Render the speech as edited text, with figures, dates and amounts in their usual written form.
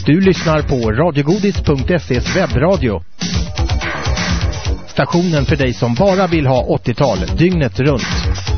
Du lyssnar på radiogodis.se's webbradio. Stationen för dig som bara vill ha 80-tal dygnet runt.